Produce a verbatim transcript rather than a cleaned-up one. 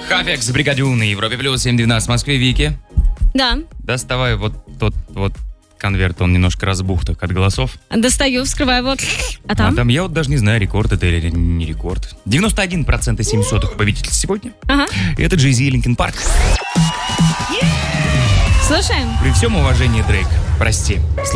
Хафекс, Бригадюн на Европе плюс семь двенадцать в Москве. Вики, Да, доставай вот тот вот конверт, он немножко разбух так от голосов. достаю, вскрываю его. А там? А там я вот даже не знаю, рекорд это или не рекорд. девяносто один процент и семь сотых победитель сегодня. Ага. Это Джей-Зи и Линкин Парк. Слушаем. При всем уважении, Дрейк, прости.